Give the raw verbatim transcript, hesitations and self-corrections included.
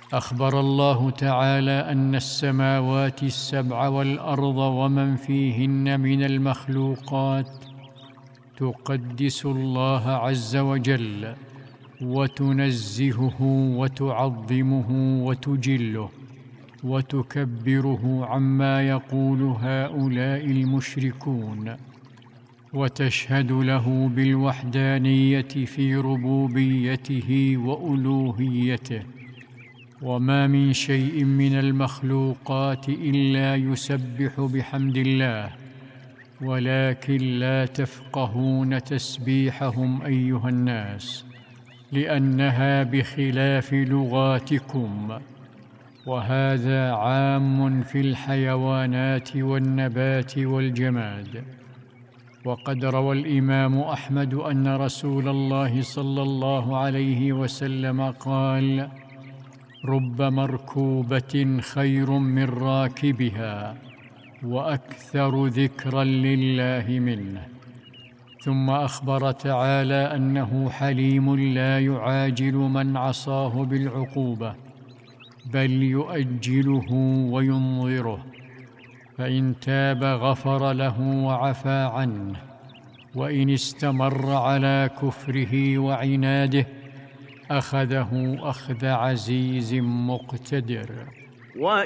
أخبر الله تعالى أن السماوات السبع والأرض ومن فيهن من المخلوقات تقدس الله عز وجل وتنزهه وتعظمه وتجله وتكبره عما يقول هؤلاء المشركون، وتشهد له بالوحدانية في ربوبيته وألوهيته. وما من شيء من المخلوقات إلا يسبح بحمد الله، ولكن لا تفقهون تسبيحهم أيها الناس، لأنها بخلاف لغاتكم، وهذا عام في الحيوانات والنبات والجماد. وقد روى الإمام أحمد أن رسول الله صلى الله عليه وسلم قال: رب مركوبة خير من راكبها وأكثر ذكرا لله منه. ثم أخبر تعالى أنه حليم لا يعاجل من عصاه بالعقوبة، بل يؤجله وينظره، فإن تاب غفر له وعفى عنه، وإن استمر على كفره وعناده أخذه أخذ عزيز مقتدر.